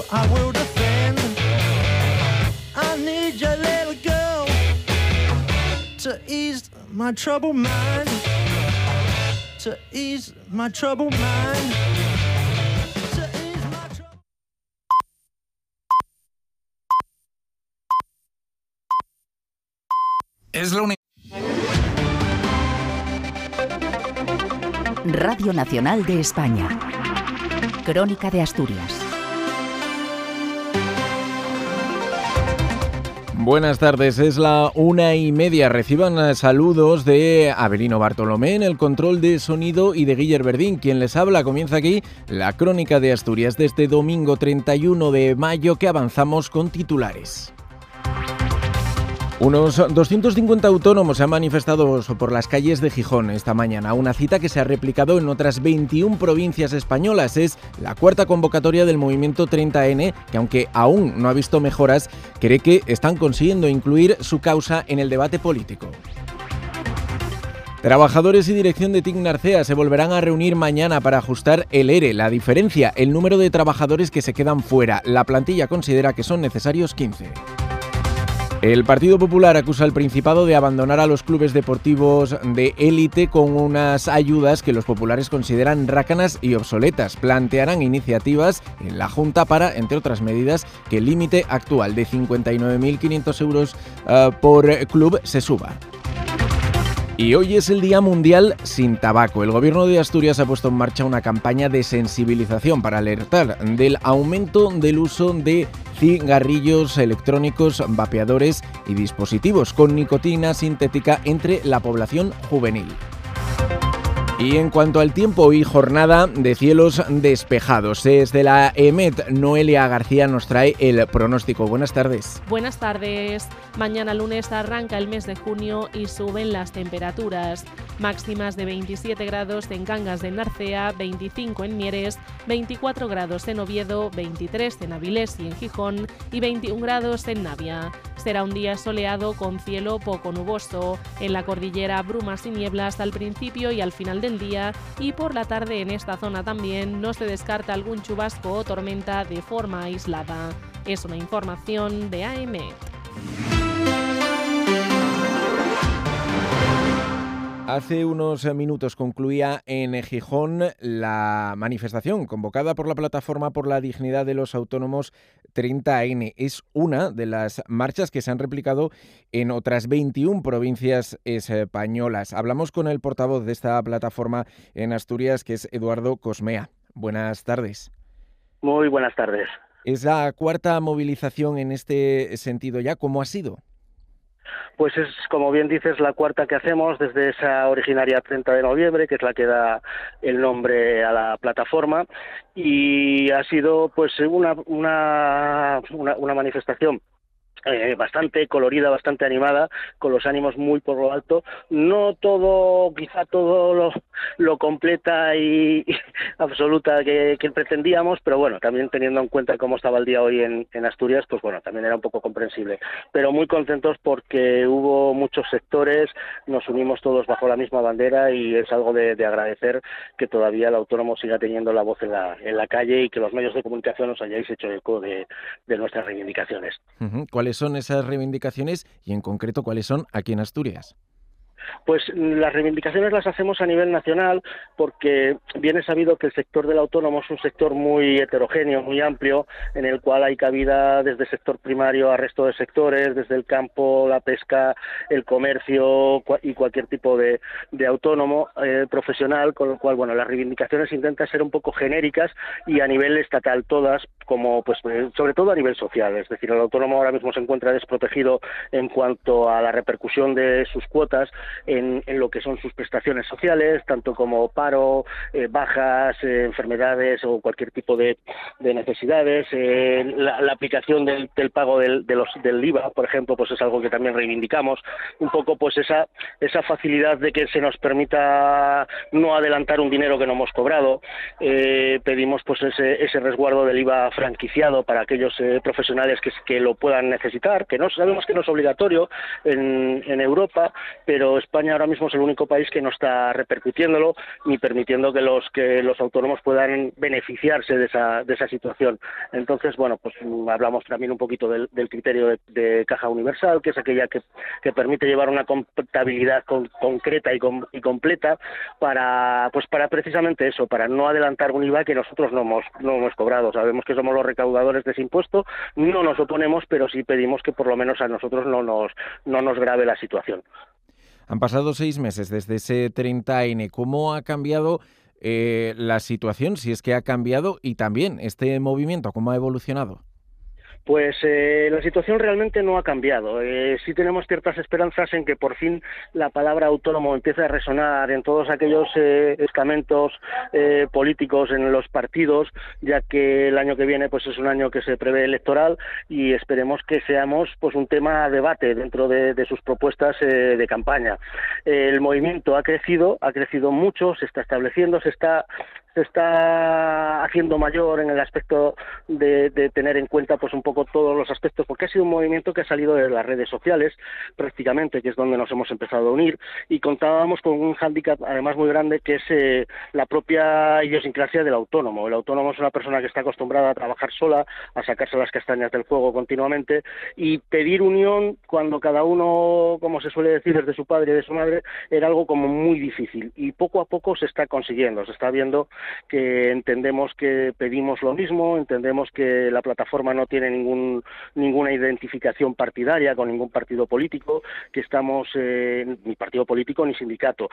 I will defend. I need your little girl to ease my troubled mind. To ease my troubled mind. To ease my troubled... Es la única. Radio Nacional de España. Crónica de Asturias. Buenas tardes, es la 1:30. Reciban saludos de Avelino Bartolomé en el control de sonido y de Guiller Verdín, quien les habla. Comienza aquí la Crónica de Asturias de este domingo 31 de mayo, que avanzamos con titulares. Unos 250 autónomos se han manifestado por las calles de Gijón esta mañana, una cita que se ha replicado en otras 21 provincias españolas. Es la cuarta convocatoria del movimiento 30N, que aunque aún no ha visto mejoras, cree que están consiguiendo incluir su causa en el debate político. Trabajadores y dirección de TIC Narcea se volverán a reunir mañana para ajustar el ERE. La diferencia, el número de trabajadores que se quedan fuera. La plantilla considera que son necesarios 15. El Partido Popular acusa al Principado de abandonar a los clubes deportivos de élite con unas ayudas que los populares consideran rácanas y obsoletas. Plantearán iniciativas en la Junta para, entre otras medidas, que el límite actual de 59.500 euros por club se suba. Y hoy es el Día Mundial sin Tabaco. El Gobierno de Asturias ha puesto en marcha una campaña de sensibilización para alertar del aumento del uso de cigarrillos electrónicos, vapeadores y dispositivos con nicotina sintética entre la población juvenil. Y en cuanto al tiempo, hoy jornada de cielos despejados. Desde la EMET, Noelia García nos trae el pronóstico. Buenas tardes. Buenas tardes. Mañana lunes arranca el mes de junio y suben las temperaturas. Máximas de 27 grados en Cangas de Narcea, 25 en Mieres, 24 grados en Oviedo, 23 en Avilés y en Gijón y 21 grados en Navia. Será un día soleado con cielo poco nuboso. En la cordillera, brumas y nieblas al principio y al final del día, y por la tarde en esta zona también no se descarta algún chubasco o tormenta de forma aislada. Es una información de AEMET. Hace unos minutos concluía en Gijón la manifestación convocada por la Plataforma por la Dignidad de los Autónomos 30N. Es una de las marchas que se han replicado en otras 21 provincias españolas. Hablamos con el portavoz de esta plataforma en Asturias, que es Eduardo Cosmea. Buenas tardes. Muy buenas tardes. Es la cuarta movilización en este sentido ya. ¿Cómo ha sido? Pues es, como bien dices, la cuarta que hacemos desde esa originaria 30 de noviembre, que es la que da el nombre a la plataforma, y ha sido pues una manifestación bastante colorida, bastante animada, con los ánimos muy por lo alto. No todo, quizá todo lo completa y absoluta que pretendíamos, pero bueno, también teniendo en cuenta cómo estaba el día hoy en Asturias, pues bueno, también era un poco comprensible. Pero muy contentos porque hubo muchos sectores, nos unimos todos bajo la misma bandera y es algo de agradecer que todavía el autónomo siga teniendo la voz en la calle y que los medios de comunicación os hayáis hecho eco de nuestras reivindicaciones. ¿Cuáles son esas reivindicaciones y en concreto cuáles son aquí en Asturias? Pues las reivindicaciones las hacemos a nivel nacional porque bien es sabido que el sector del autónomo es un sector muy heterogéneo, muy amplio, en el cual hay cabida desde sector primario a resto de sectores, desde el campo, la pesca, el comercio y cualquier tipo de autónomo profesional, con lo cual, bueno, las reivindicaciones intentan ser un poco genéricas y a nivel estatal todas, como pues sobre todo a nivel social, es decir, el autónomo ahora mismo se encuentra desprotegido en cuanto a la repercusión de sus cuotas en lo que son sus prestaciones sociales, tanto como paro, bajas, enfermedades o cualquier tipo de necesidades. La aplicación del pago del IVA, por ejemplo, pues es algo que también reivindicamos. Un poco pues esa facilidad de que se nos permita no adelantar un dinero que no hemos cobrado. Pedimos pues ese resguardo del IVA franquiciado para aquellos profesionales que lo puedan necesitar, que no sabemos que no es obligatorio en Europa, pero España ahora mismo es el único país que no está repercutiéndolo ni permitiendo que los autónomos puedan beneficiarse de esa situación. Entonces, bueno, pues hablamos también un poquito del criterio de caja universal, que es aquella que permite llevar una contabilidad concreta y completa para precisamente eso, para no adelantar un IVA que nosotros no hemos cobrado. Sabemos que somos los recaudadores de ese impuesto, no nos oponemos, pero sí pedimos que por lo menos a nosotros no nos grave la situación. Han pasado 6 meses desde ese 30N. ¿Cómo ha cambiado la situación, si es que ha cambiado, y también este movimiento, cómo ha evolucionado? Pues la situación realmente no ha cambiado. Sí tenemos ciertas esperanzas en que por fin la palabra autónomo empiece a resonar en todos aquellos estamentos políticos, en los partidos, ya que el año que viene pues es un año que se prevé electoral y esperemos que seamos pues un tema a debate dentro de sus propuestas de campaña. El movimiento ha crecido mucho, se está estableciendo, se está haciendo mayor en el aspecto de tener en cuenta pues un poco todos los aspectos, porque ha sido un movimiento que ha salido de las redes sociales prácticamente, que es donde nos hemos empezado a unir, y contábamos con un hándicap además muy grande, que es la propia idiosincrasia del autónomo. El autónomo es una persona que está acostumbrada a trabajar sola, a sacarse las castañas del fuego continuamente, y pedir unión cuando cada uno, como se suele decir, desde su padre y de su madre, era algo como muy difícil, y poco a poco se está consiguiendo, se está viendo que entendemos que pedimos lo mismo, entendemos que la plataforma no tiene ninguna identificación partidaria con ningún partido político, que estamos ni partido político ni sindicato,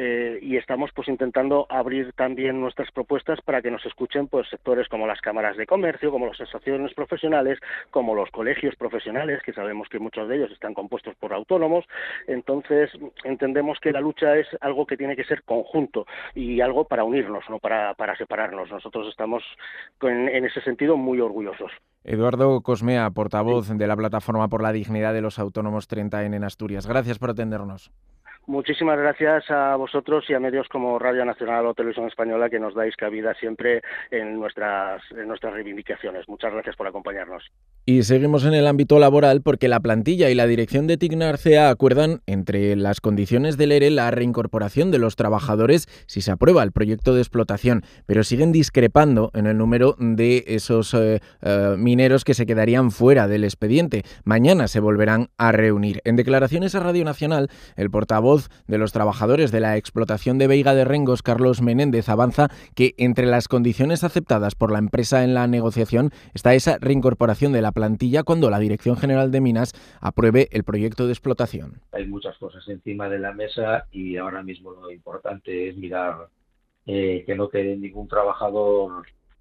y estamos pues intentando abrir también nuestras propuestas para que nos escuchen pues sectores como las cámaras de comercio, como las asociaciones profesionales, como los colegios profesionales, que sabemos que muchos de ellos están compuestos por autónomos. Entonces entendemos que la lucha es algo que tiene que ser conjunto y algo para unirnos, no para separarnos. Nosotros estamos en ese sentido muy orgullosos. Eduardo Cosmea, portavoz de la Plataforma por la Dignidad de los Autónomos 30N en Asturias. Gracias por atendernos. Muchísimas gracias a vosotros y a medios como Radio Nacional o Televisión Española, que nos dais cabida siempre en nuestras reivindicaciones. Muchas gracias por acompañarnos. Y seguimos en el ámbito laboral, porque la plantilla y la dirección de TIC Narcea acuerdan, entre las condiciones del ERE, la reincorporación de los trabajadores si se aprueba el proyecto de explotación, pero siguen discrepando en el número de esos mineros que se quedarían fuera del expediente. Mañana se volverán a reunir. En declaraciones a Radio Nacional, el portavoz de los trabajadores de la explotación de Veiga de Rengos, Carlos Menéndez, avanza que entre las condiciones aceptadas por la empresa en la negociación está esa reincorporación de la plantilla cuando la Dirección General de Minas apruebe el proyecto de explotación. Hay muchas cosas encima de la mesa y ahora mismo lo importante es mirar que no quede ningún trabajador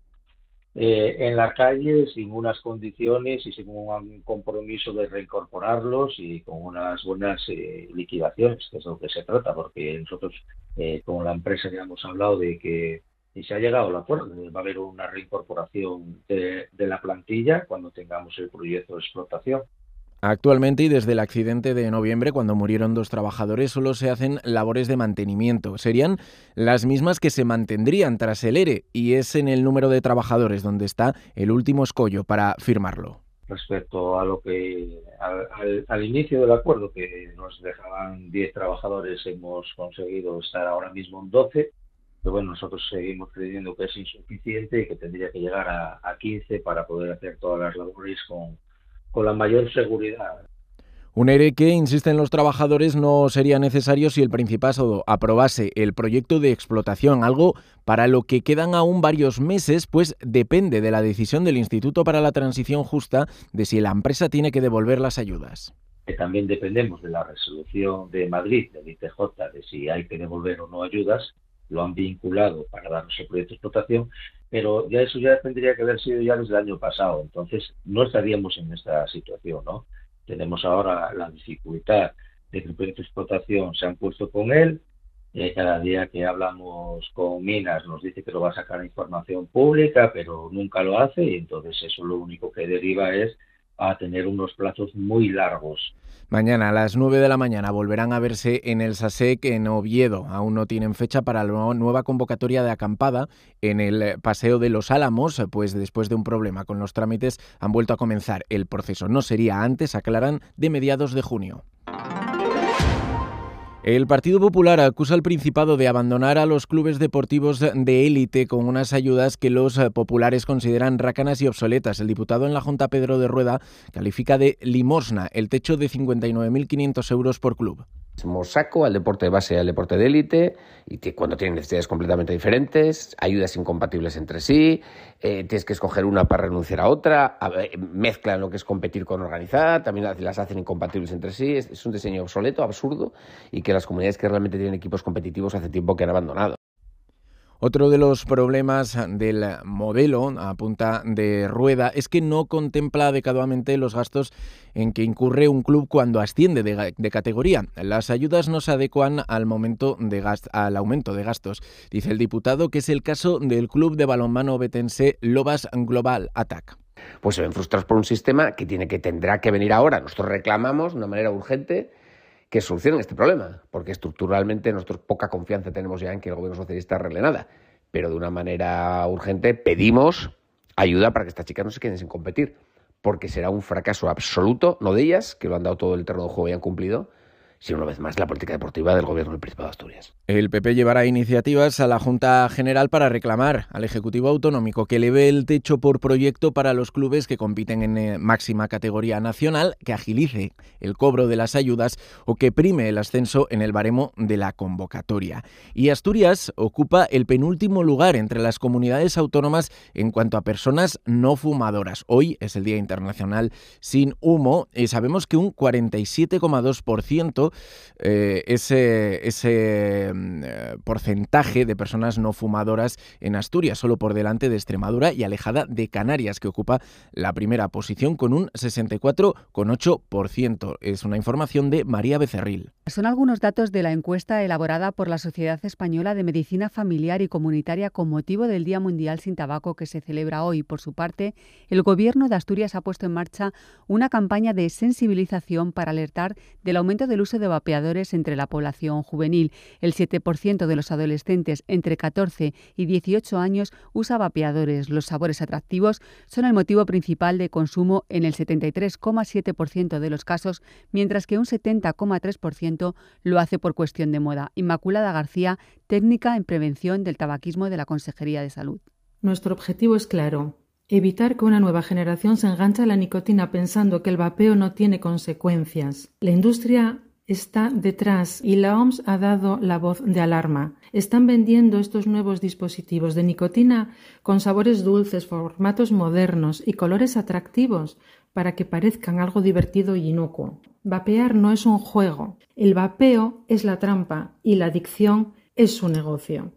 en la calle sin unas condiciones y sin un compromiso de reincorporarlos y con unas buenas liquidaciones, que es lo que se trata, porque nosotros con la empresa ya hemos hablado de que y se ha llegado al acuerdo, va a haber una reincorporación de la plantilla cuando tengamos el proyecto de explotación. Actualmente y desde el accidente de noviembre, cuando murieron 2 trabajadores, solo se hacen labores de mantenimiento. Serían las mismas que se mantendrían tras el ERE, y es en el número de trabajadores donde está el último escollo para firmarlo. Respecto a lo que al inicio del acuerdo, que nos dejaban 10 trabajadores, hemos conseguido estar ahora mismo en 12, pero bueno, nosotros seguimos creyendo que es insuficiente y que tendría que llegar a 15 para poder hacer todas las labores con la mayor seguridad. Un ERE que, insisten los trabajadores, no sería necesario si el Principado aprobase el proyecto de explotación, algo para lo que quedan aún varios meses, pues depende de la decisión del Instituto para la Transición Justa de si la empresa tiene que devolver las ayudas. También dependemos de la resolución de Madrid, del ITJ, de si hay que devolver o no ayudas. Lo han vinculado para darnos el proyecto de explotación, pero ya eso ya tendría que haber sido ya desde el año pasado, entonces no estaríamos en esta situación, ¿no? Tenemos ahora la dificultad de que el proyecto de explotación se han puesto con él, cada día que hablamos con Minas nos dice que lo va a sacar información pública, pero nunca lo hace, y entonces eso lo único que deriva es a tener unos plazos muy largos. Mañana a las 9 de la mañana volverán a verse en el SASEC en Oviedo. Aún no tienen fecha para la nueva convocatoria de acampada en el Paseo de los Álamos, pues después de un problema con los trámites han vuelto a comenzar el proceso. No sería antes, aclaran, de mediados de junio. El Partido Popular acusa al Principado de abandonar a los clubes deportivos de élite con unas ayudas que los populares consideran rácanas y obsoletas. El diputado en la Junta, Pedro de Rueda, califica de limosna el techo de 59.500 euros por club. Somos saco al deporte de base y al deporte de élite, y cuando tienen necesidades completamente diferentes, ayudas incompatibles entre sí, tienes que escoger una para renunciar a otra, mezclan lo que es competir con organizar, también las hacen incompatibles entre sí. Es un diseño obsoleto, absurdo, y que las comunidades que realmente tienen equipos competitivos hace tiempo que han abandonado. Otro de los problemas del modelo, apunta de Rueda, es que no contempla adecuadamente los gastos en que incurre un club cuando asciende de categoría. Las ayudas no se adecuan al aumento de gastos. Dice el diputado que es el caso del club de balonmano ovetense Lobas Global Attack. Pues se ven frustrados por un sistema que tendrá que venir ahora. Nosotros reclamamos de una manera urgente que solucionen este problema, porque estructuralmente nosotros poca confianza tenemos ya en que el gobierno socialista arregle nada, pero de una manera urgente pedimos ayuda para que estas chicas no se queden sin competir, porque será un fracaso absoluto, no de ellas, que lo han dado todo el terreno de juego y han cumplido, sino una vez más la política deportiva del gobierno del Principado de Asturias. El PP llevará iniciativas a la Junta General para reclamar al Ejecutivo Autonómico que eleve el techo por proyecto para los clubes que compiten en máxima categoría nacional, que agilice el cobro de las ayudas o que prime el ascenso en el baremo de la convocatoria. Y Asturias ocupa el penúltimo lugar entre las comunidades autónomas en cuanto a personas no fumadoras. Hoy es el Día Internacional sin Humo y sabemos que un 47,2% ese porcentaje de personas no fumadoras en Asturias, solo por delante de Extremadura y alejada de Canarias, que ocupa la primera posición con un 64,8%. Es una información de María Becerril. Son algunos datos de la encuesta elaborada por la Sociedad Española de Medicina Familiar y Comunitaria con motivo del Día Mundial sin Tabaco que se celebra hoy. Por su parte, el Gobierno de Asturias ha puesto en marcha una campaña de sensibilización para alertar del aumento del uso de vapeadores entre la población juvenil. El 7% de los adolescentes entre 14 y 18 años usa vapeadores. Los sabores atractivos son el motivo principal de consumo en el 73,7% de los casos, mientras que un 70,3% lo hace por cuestión de moda. Inmaculada García, técnica en prevención del tabaquismo de la Consejería de Salud. Nuestro objetivo es claro: evitar que una nueva generación se enganche a la nicotina pensando que el vapeo no tiene consecuencias. La industria está detrás y la OMS ha dado la voz de alarma. Están vendiendo estos nuevos dispositivos de nicotina con sabores dulces, formatos modernos y colores atractivos para que parezcan algo divertido y inocuo. Vapear no es un juego. El vapeo es la trampa y la adicción es su negocio.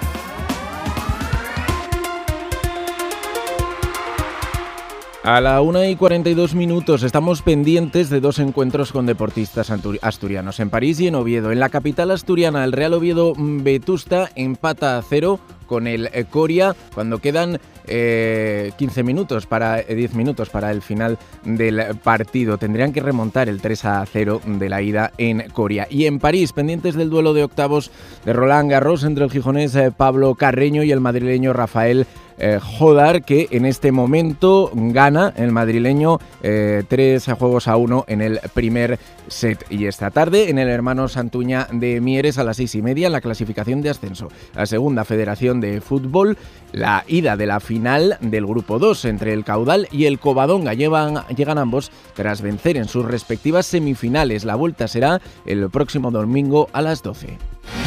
A la 1:42 estamos pendientes de dos encuentros con deportistas asturianos, en París y en Oviedo. En la capital asturiana, el Real Oviedo Vetusta empata a 0 con el Coria cuando quedan 10 minutos para el final del partido. Tendrían que remontar el 3-0 de la ida en Coria. Y en París, pendientes del duelo de octavos de Roland Garros entre el gijonés Pablo Carreño y el madrileño Rafael Jodar, que en este momento gana el madrileño 3-1 en el primer set. Y esta tarde en el Hermano Santuña de Mieres a las 6:30 en la clasificación de ascenso a Segunda Federación de Fútbol, la ida de la final del grupo 2 entre el Caudal y el Covadonga. Llegan ambos tras vencer en sus respectivas semifinales. La vuelta será el próximo domingo a las 12.